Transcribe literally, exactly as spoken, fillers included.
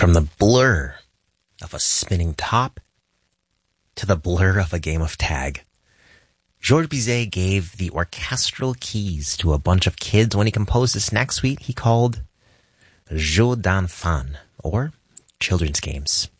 From the blur of a spinning top to the blur of a game of tag, Georges Bizet gave the orchestral keys to a bunch of kids when he composed a snack suite he called Jeux d'enfants, or Children's Games.